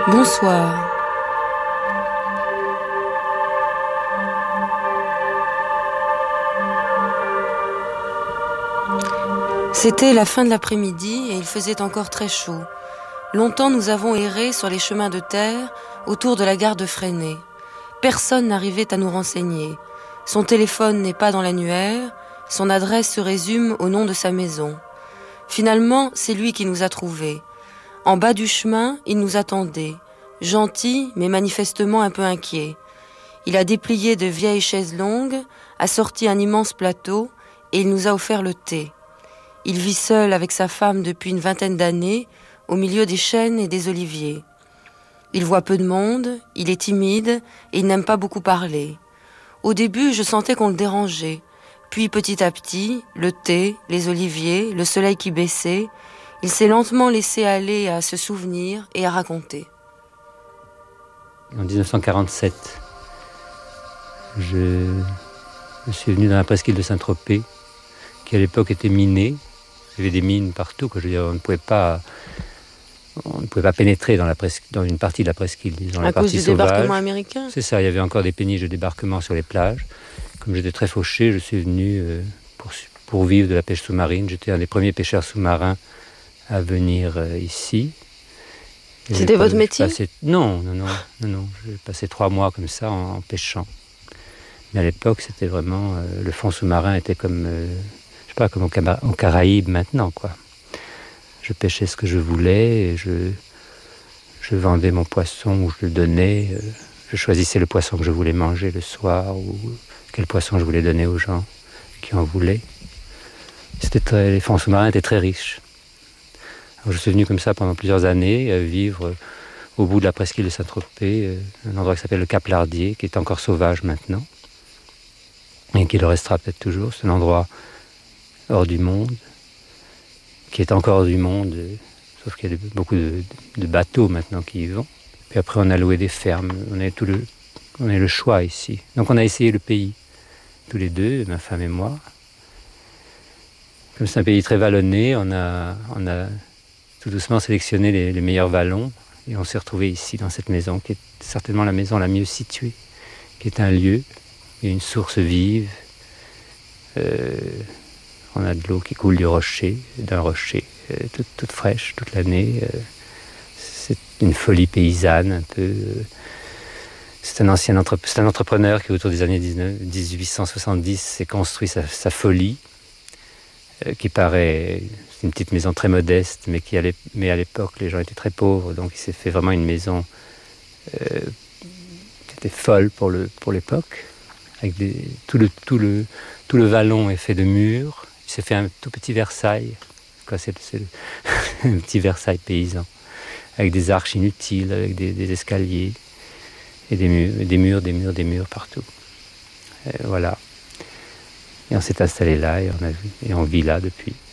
Bonsoir. C'était la fin de l'après-midi et il faisait encore très chaud. Longtemps nous avons erré sur les chemins de terre autour de la gare de Fresnay. Personne n'arrivait à nous renseigner. Son téléphone n'est pas dans l'annuaire, son adresse se résume au nom de sa maison. Finalement, c'est lui qui nous a trouvés. En bas du chemin, il nous attendait. Gentil, mais manifestement un peu inquiet. Il a déplié de vieilles chaises longues, a sorti un immense plateau et il nous a offert le thé. Il vit seul avec sa femme depuis une vingtaine d'années, au milieu des chênes et des oliviers. Il voit peu de monde, il est timide et il n'aime pas beaucoup parler. Au début, je sentais qu'on le dérangeait. Puis petit à petit, le thé, les oliviers, le soleil qui baissait, il s'est lentement laissé aller à se souvenir et à raconter. En 1947, je suis venu dans la presqu'île de Saint-Tropez, qui à l'époque était minée. Il y avait des mines partout, que je veux dire, on ne pouvait pas pénétrer dans une partie de la presqu'île, disons, la partie sauvage. À cause du débarquement américain ? C'est ça, il y avait encore des péniches de débarquement sur les plages. Comme j'étais très fauché, je suis venu pour vivre de la pêche sous-marine. J'étais un des premiers pêcheurs sous-marins à venir ici. Et c'était votre métier ? Non. J'ai passé 3 mois comme ça en pêchant. Mais à l'époque, c'était vraiment... le fond sous-marin était comme... comme aux Caraïbes maintenant, quoi. Je pêchais ce que je voulais, et je vendais mon poisson ou je le donnais. Je choisissais le poisson que je voulais manger le soir ou quel poisson je voulais donner aux gens qui en voulaient. Les fonds sous-marins étaient très riches. Alors je suis venu comme ça pendant plusieurs années, vivre au bout de la presqu'île de Saint-Tropez, un endroit qui s'appelle le Cap Lardier, qui est encore sauvage maintenant, et qui le restera peut-être toujours. C'est un endroit hors du monde, qui est encore hors du monde, sauf qu'il y a beaucoup de bateaux maintenant qui y vont. Puis après, on a loué des fermes, on a le choix ici. Donc on a essayé le pays, tous les deux, ma femme et moi. Comme c'est un pays très vallonné, on a tout doucement sélectionné les meilleurs vallons, et on s'est retrouvés ici, dans cette maison, qui est certainement la maison la mieux située, qui est un lieu, il y a une source vive, on a de l'eau qui coule d'un rocher, toute fraîche, toute l'année. C'est une folie paysanne, un peu. C'est un entrepreneur qui, autour des années 1870, s'est construit sa folie, qui paraît... C'est une petite maison très modeste, mais à l'époque, les gens étaient très pauvres, donc il s'est fait vraiment une maison qui était folle pour l'époque, avec tout le vallon est fait de murs. Il s'est fait un tout petit Versailles, c'est un petit Versailles paysan, avec des arches inutiles, avec des escaliers, et des murs partout. Et voilà. Et on s'est installé là, et on vit là depuis.